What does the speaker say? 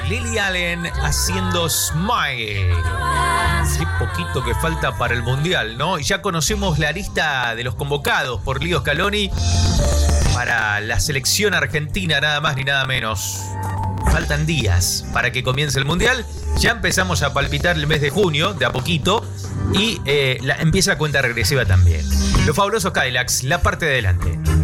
Lily Allen haciendo Smile. Qué poquito que falta para el Mundial, ¿no? Y ya conocemos la lista de los convocados por Leo Scaloni para la selección argentina, nada más ni nada menos. Faltan días para que comience el Mundial. Ya empezamos a palpitar el mes de junio, de a poquito. Y empieza la cuenta regresiva también. Los fabulosos Cadillacs, la parte de adelante.